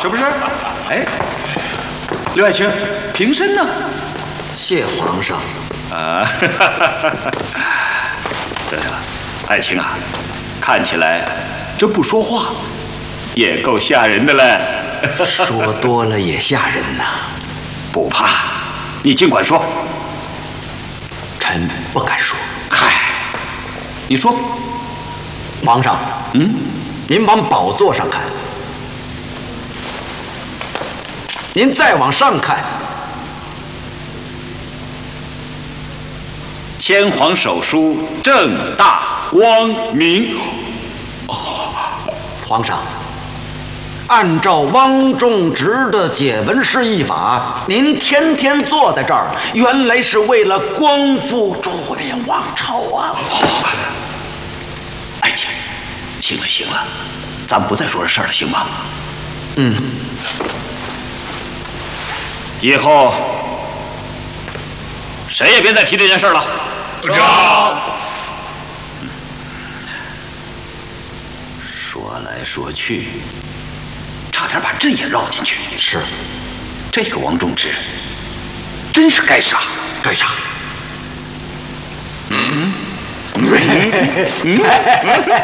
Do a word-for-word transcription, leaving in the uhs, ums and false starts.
是不是？哎，刘爱卿，平身呢？ 谢皇上。 啊，对了，爱卿啊，看起来这不说话也够吓人的嘞。 说多了也吓人呐。 不怕，你尽管说。 臣不敢说。 嗨，你说。 皇上， 嗯， 您往宝座上看，您再往上看， 先皇手书正大光明。 哦，皇上，按照汪仲直的解文释义法，您天天坐在这儿，原来是为了光复周边王朝啊！ 哦，爱卿，行了行了，咱们不再说这事儿了，行吗？ 嗯。 以后谁也别再提这件事了。 不招。 说来说去，差点把朕也绕进去。 是， 这个王仲直真是该杀， 该杀。 嗯嗯嗯